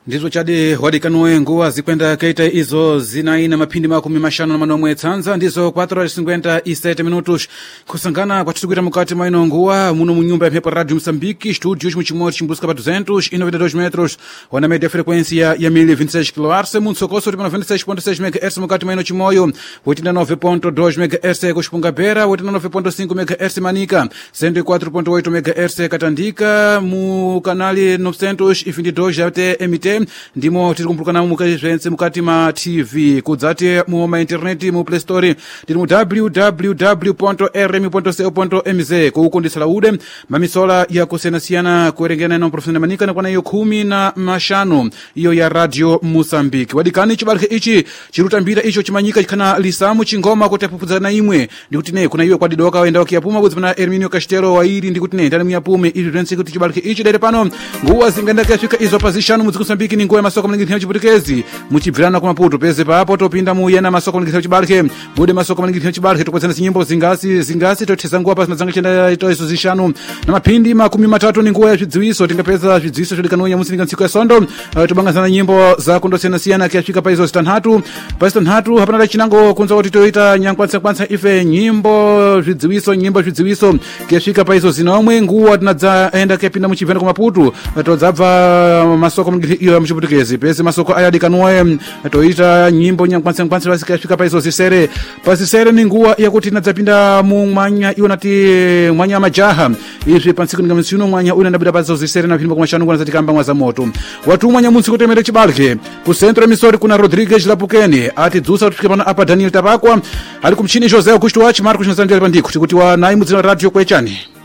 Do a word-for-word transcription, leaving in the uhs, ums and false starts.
Ndizo chadi wadikanoe nguwa zikwenda keita izo zinaina mapindi makumi mashano na manomwe tsanza ndizo quatro horas cinquenta e sete minutos kusangana kwa titukwita mukati maino nguwa muno munyumba ya Mphepo Radio Moçambique estúdios muchimoti chimbusca pa duzentos e noventa e dois metros wana média frequência ya mil e vinte e seis kHz mundo socosso tipo noventa e seis ponto seis megahertz mukati maino chimoio oitenta e nove ponto dois megahertz kuxipunga Beira oitenta e nove ponto cinco megahertz Manica cento e quatro ponto oito megahertz Catandika mu canale novecentos e vinte e dois até M T ndimo tiri kumpulukana mukazvense mukati ma T V kudzati mu ma internet mu Play Store tiri mu w w w ponto r m ponto co ponto m z kuukundisala ude mamisola ya kusiyanasiyana kuwerengana na professor Manica na kwana iyo khumi na mashanu iyo ya Radio Moçambique wadikani chibalike ichi chirutambira icho chimanyika chikhana lisamu chingoma kuti apupuzana imwe ndikuti ne kuna iwe kwadidoka waenda wakiyapuma kudzipana Herminio Castelo wairi ndikuti ne ndani muyapume ili rense kuti chibalike ichi dere pano nguwa zingandaka yafika izo position mu Moçambique ni nguwa masoko mlingithina chiputikezi muchibvirana kwa maputo peze papo topinda mu yena masoko mlingithina chibalike bude masoko mlingithina chibalike tokwezana nyimbo zingasi zingasi totheza nguwa pasi mazanga chenda ito izo zishanu na mapindi makumi matatu ni nguwa ya zvidziwiso tingapeza zvidziwiso zvodikanoya musinga ntsiku ya sondo uh, tobangazana nyimbo za kundosiyana siyana kuyafika pa izo zitanhatu pa zitanhatu hapana la chinango kunza kuti toita nyankwansa kwansa ife nyimbo zvidziwiso nyimbo zvidziwiso kuyafika pa izo zinomwe nguwa tinadza enda kuyapinda muchibvana kwa maputo uh, todzabva masoko mlingithina muchiputikezi pese masoko aya dikanoe toita nyimbo nyankwansa kwansa vasikafika pa izo zisere pa zisere ni nguwa yakuti tinadzapinda mu mwanya iwonati mwanya majaha izvi pansiku ningamsino mwanya una ndabida pa izo zisere na phimba kwa mashanu kwa zatikamba mwa za moto watu mwanya munsi kutemere chibalike ku centro emisori kuna Rodrigues Lapukeni ati dzusa kufika pano apa Daniel Tabakwa ali kumchini José Augusto Wach Marcos Nsanjali pandiko kuti wa nai mudzina radio kwechani